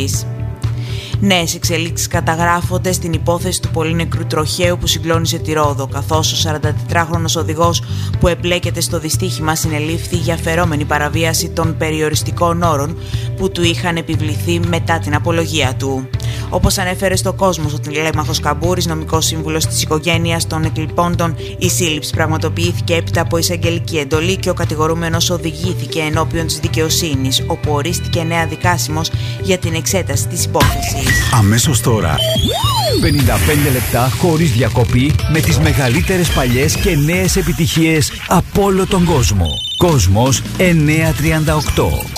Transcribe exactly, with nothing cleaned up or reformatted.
Βουλής. Νέες εξελίξεις καταγράφονται στην υπόθεση του πολύ νεκρού τροχαίου που συγκλώνησε τη Ρόδο, καθώς ο σαραντατετράχρονος οδηγός που εμπλέκεται στο δυστύχημα συνελήφθη για φερόμενη παραβίαση των περιοριστικών όρων που του είχαν επιβληθεί μετά την απολογία του. Όπως ανέφερε στο Κόσμος ο τηλέμαχος Καμπούρης, νομικός σύμβουλος της οικογένειας των εκλειπώντων, η σύλληψη πραγματοποιήθηκε έπειτα από εισαγγελική εντολή και ο κατηγορούμενος οδηγήθηκε ενώπιον της δικαιοσύνης, όπου ορίστηκε νέα δικάσιμος για την εξέταση της υπόθεσης. Αμέσως τώρα, πενήντα πέντε λεπτά χωρίς διακοπή με τις μεγαλύτερες παλιές και νέες επιτυχίες από όλο τον κόσμο. Κόσμος εννιακόσια τριάντα οκτώ.